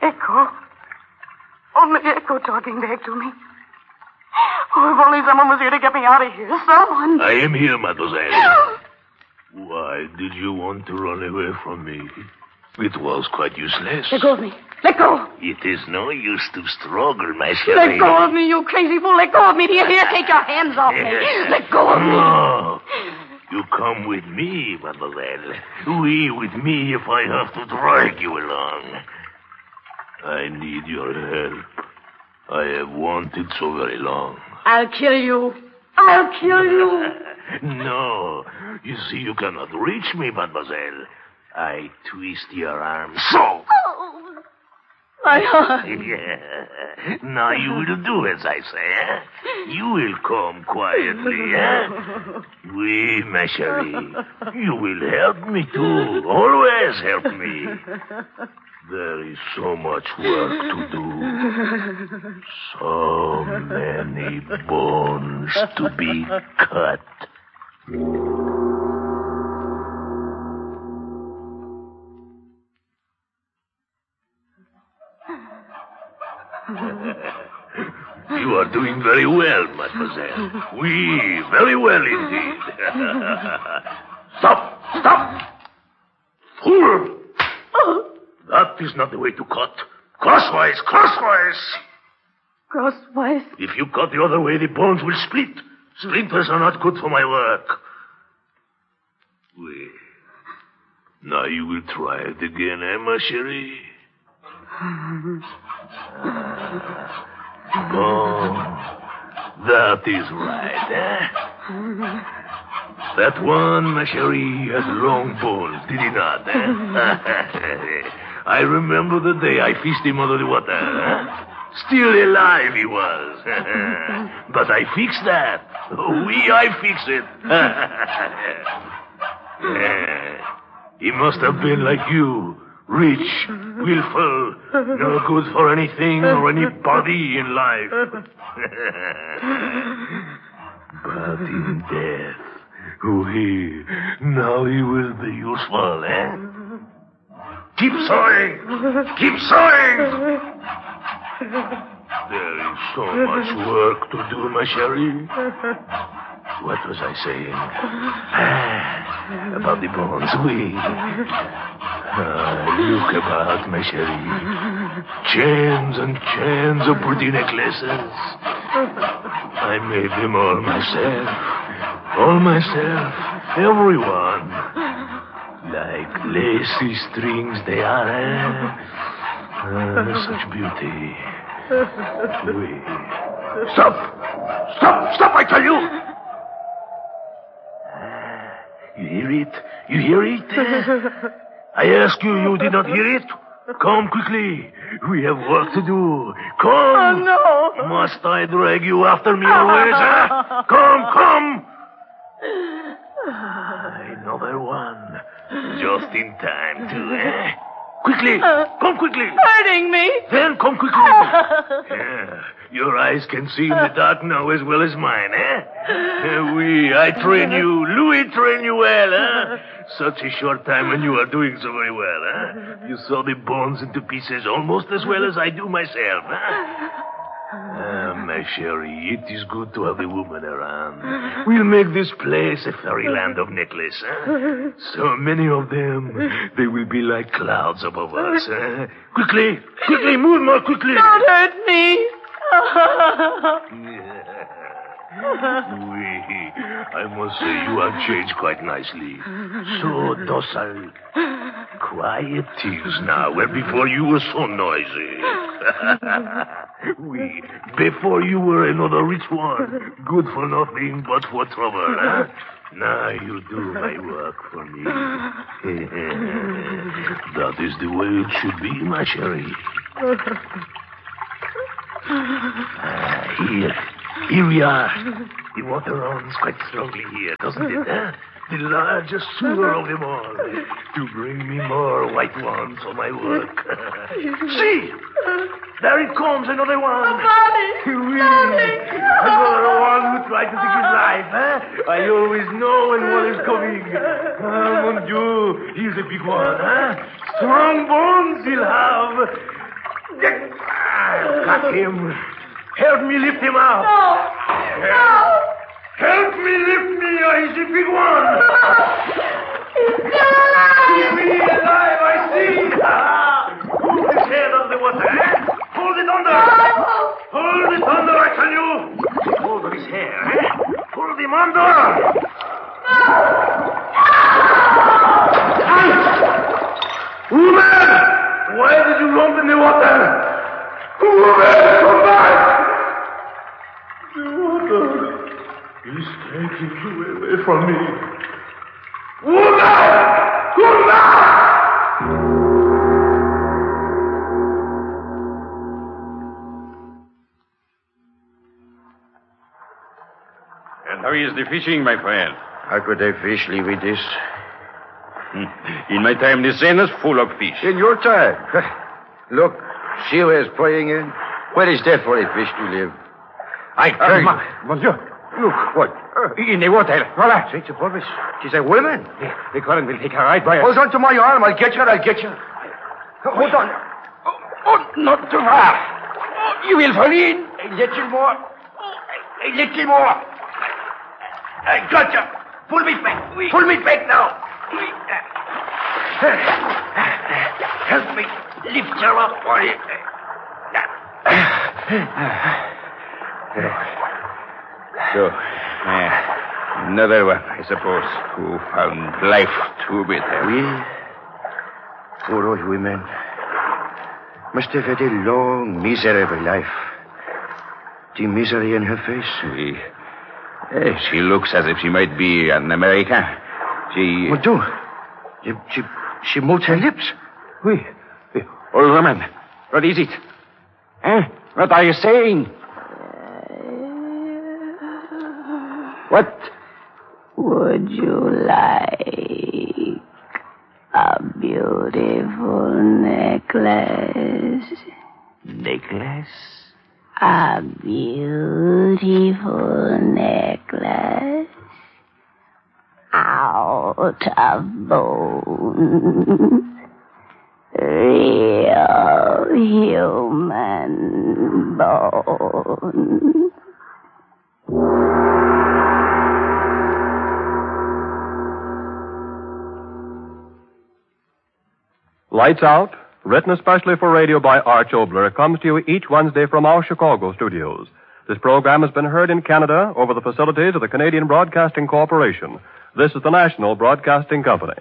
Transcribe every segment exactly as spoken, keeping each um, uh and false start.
Echo. Only Echo talking back to me. Oh, if only someone was here to get me out of here. Someone. I am here, mademoiselle. Why did you want to run away from me? It was quite useless. Let go of me. Let go. It is no use to struggle, my chérie. Let go of me, you crazy fool. Let go of me. Do you hear? Take your hands off me. Let go of me. No. You come with me, mademoiselle. Oui, with me if I have to drag you along. I need your help. I have wanted so very long. I'll kill you. I'll kill you. No. You see, you cannot reach me, mademoiselle. I twist your arm so. Oh, my heart. Yeah. Now you will do as I say, eh? You will come quietly, eh? Oui, ma chérie. You will help me too. Always help me. There is so much work to do. So many bones to be cut. You are doing very well, mademoiselle. Oui, very well indeed. Stop! Stop! Fool! That is not the way to cut. Crosswise, crosswise! Crosswise? If you cut the other way, the bones will split. Splinters are not good for my work. Oui. Now you will try it again, eh, ma chérie? Oh, that is right, eh? That one, ma chérie, has long bones, did he not, eh? I remember the day I fished him under the water, eh? Still alive he was. But I fixed that. Oui, I fixed it. Yeah. He must have been like you. Rich, willful, no good for anything or anybody in life. But in death, oui, now he will be useful, eh? Keep sawing! Keep sawing! There is so much work to do, ma chérie. What was I saying? Ah, about the bones, oui. Ah, look about, ma chérie. Chains and chains of pretty necklaces. I made them all myself. All myself. Everyone. Like lacy strings they are, eh? Ah, such beauty. Oui. Stop! Stop! Stop, I tell you! You hear it? You hear it? I ask you, you did not hear it? Come quickly. We have work to do. Come. Oh, no. Must I drag you after me always, huh? Come, come. Another one. Just in time, too, eh? Quickly. Come quickly. Hurting me. Then come quickly. Yeah. Your eyes can see in the dark now as well as mine, eh? Uh, oui, I train you. Louis train you well, eh? Such a short time and you are doing so very well, eh? You saw the bones into pieces almost as well as I do myself, eh? Ah, my chérie, it is good to have a woman around. We'll make this place a fairyland of necklaces, eh? So many of them, they will be like clouds above us, eh? Quickly, quickly, move more quickly. Don't hurt me. Oui, I must say you have changed quite nicely. So docile. Quiet tears now, where before you were so noisy. Oui, before you were another rich one, good for nothing but for trouble, huh? Now you do my work for me. That is the way it should be, my chérie. Ah, here. Here we are. The water runs quite strongly here, doesn't it, huh? The largest sewer of them all. To bring me more white ones for my work. See! There it comes, another one. Bobby! Oui. Another one who tried to take his life, huh? I always know when one is coming. Oh, mon Dieu, here's a big one, huh? Strong bones he'll have. Got him. Help me lift him out. No. Help. Help me lift me. He's a big one. He's still alive. He's alive, I see. Hold his head under the water. Eh? Hold it under. Hold it under, I tell you. Hold his hair. Eh? Hold him under. Woman! Why did you lump in the water? Woman, come back! The water is taking you away from me. Woman! Come back! And how is the fishing, my friend? How could I fish, leave it this? In my time, the Seine is full of fish. In your time? Look, see where's playing in? Where is there for a fish to live? I tell Uh, you. ma- monsieur, look. What? Uh, in the water. Voila. Straight above us. She's a woman. The, the current will take her right by us. Hold on to my arm. I'll get you. I'll get you. Hold on. Oh, oh, not too far. Oh, you will fall in. A little more. A little more. I got you. Pull me back. Pull me back now. Help me lift her up, boy. So, uh, another one, I suppose, who found life too bitter. We, poor old women, must have had a long, miserable life. The misery in her face. We, eh, she looks as if she might be an American. She... What do? She, she, she moved her lips. Oui. Old woman, what is it? Eh? What are you saying? What? Would you like a beautiful necklace? Necklace? A beautiful necklace out of bones. Real human bones. Lights Out, written especially for radio by Arch Obler, comes to you each Wednesday from our Chicago studios. This program has been heard in Canada over the facilities of the Canadian Broadcasting Corporation. This is the National Broadcasting Company.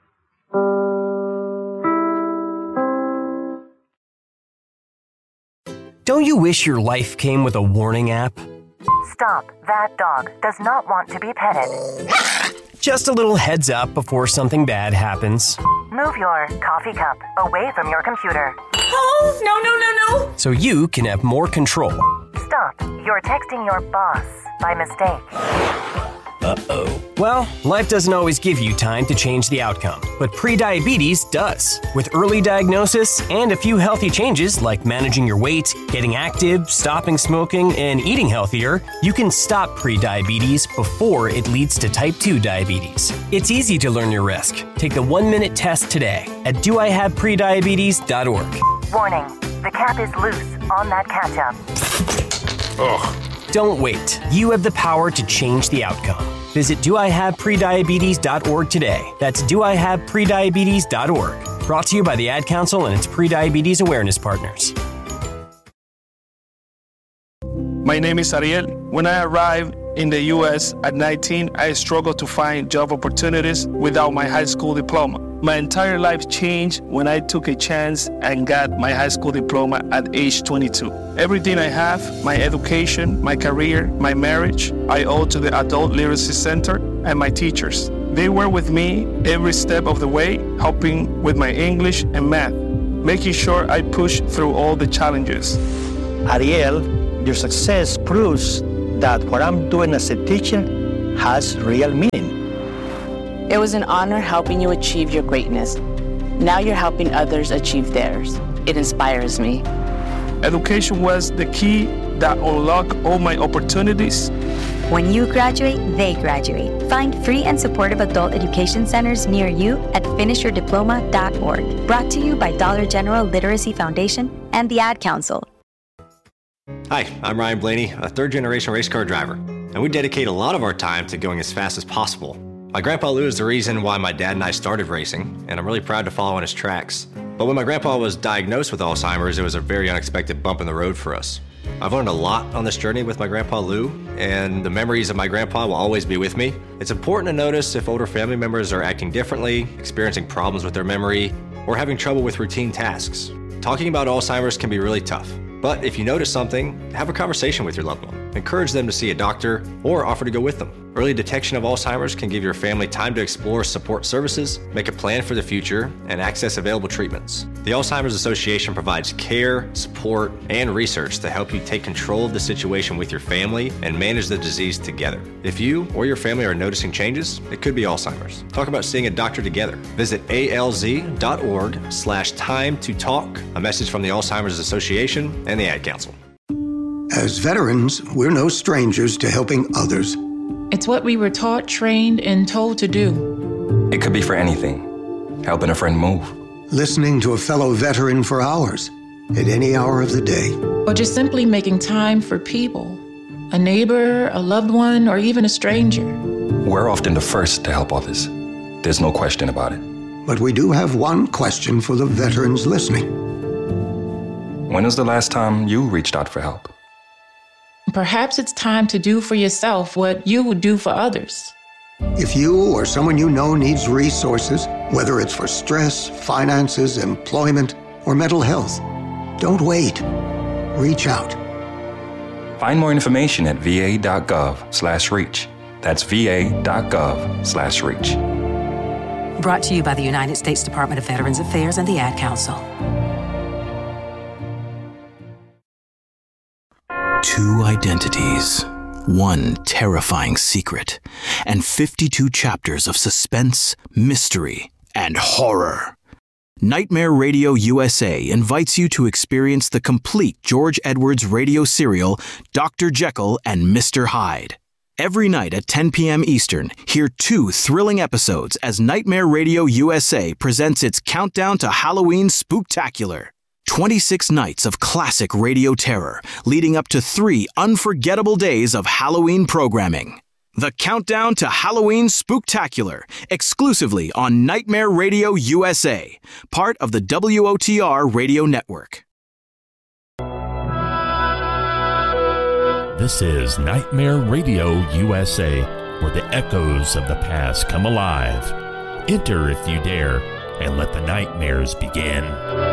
Don't you wish your life came with a warning app? Stop. That dog does not want to be petted. Just a little heads up before something bad happens. Move your coffee cup away from your computer. Oh, no, no, no, no. So you can have more control. Stop. You're texting your boss by mistake. Uh-oh. Well, life doesn't always give you time to change the outcome, but prediabetes does. With early diagnosis and a few healthy changes like managing your weight, getting active, stopping smoking, and eating healthier, you can stop prediabetes before it leads to type two diabetes. It's easy to learn your risk. Take the one-minute test today at do I have prediabetes dot org. Warning. The cap is loose on that ketchup. Ugh. Don't wait. You have the power to change the outcome. Visit do I have prediabetes dot org today. That's do I have prediabetes dot org. Brought to you by the Ad Council and its Prediabetes Awareness Partners. My name is Ariel. When I arrived in the U S at nineteen, I struggled to find job opportunities without my high school diploma. My entire life changed when I took a chance and got my high school diploma at age twenty-two. Everything I have, my education, my career, my marriage, I owe to the Adult Literacy Center and my teachers. They were with me every step of the way, helping with my English and math, making sure I pushed through all the challenges. Ariel, your success proves that what I'm doing as a teacher has real meaning. It was an honor helping you achieve your greatness. Now you're helping others achieve theirs. It inspires me. Education was the key that unlocked all my opportunities When you graduate, they graduate. Find free and supportive adult education centers near you at finish your diploma dot org. Brought to you by Dollar General Literacy Foundation and the Ad Council. Hi, I'm Ryan Blaney, a third-generation race car driver, and we dedicate a lot of our time to going as fast as possible. My grandpa Lou is the reason why my dad and I started racing, and I'm really proud to follow in his tracks. But when my grandpa was diagnosed with Alzheimer's, it was a very unexpected bump in the road for us. I've learned a lot on this journey with my grandpa Lou, and the memories of my grandpa will always be with me. It's important to notice if older family members are acting differently, experiencing problems with their memory, or having trouble with routine tasks. Talking about Alzheimer's can be really tough, but if you notice something, have a conversation with your loved one. Encourage them to see a doctor or offer to go with them. Early detection of Alzheimer's can give your family time to explore support services, make a plan for the future, and access available treatments. The Alzheimer's Association provides care, support, and research to help you take control of the situation with your family and manage the disease together. If you or your family are noticing changes, it could be Alzheimer's. Talk about seeing a doctor together. Visit alz.org slash time to talk. A message from the Alzheimer's Association and the Ad Council. As veterans, we're no strangers to helping others. It's what we were taught, trained, and told to do. It could be for anything. Helping a friend move. Listening to a fellow veteran for hours, at any hour of the day. Or just simply making time for people. A neighbor, a loved one, or even a stranger. We're often the first to help others. There's no question about it. But we do have one question for the veterans listening. When was the last time you reached out for help? Perhaps it's time to do for yourself what you would do for others. If you or someone you know needs resources, whether it's for stress, finances, employment, or mental health, don't wait. Reach out. Find more information at va.gov slash reach. That's va.gov slash reach. Brought to you by the United States Department of Veterans Affairs and the Ad Council. Two identities, one terrifying secret, and fifty-two chapters of suspense, mystery, and horror. Nightmare Radio U S A invites you to experience the complete George Edwards radio serial, Doctor Jekyll and Mister Hyde. Every night at ten p.m. Eastern, hear two thrilling episodes as Nightmare Radio U S A presents its Countdown to Halloween Spooktacular. twenty-six nights of classic radio terror, leading up to three unforgettable days of Halloween programming. The Countdown to Halloween Spooktacular, exclusively on Nightmare Radio U S A, part of the W O T R radio network. This is Nightmare Radio U S A, where the echoes of the past come alive. Enter if you dare, and let the nightmares begin.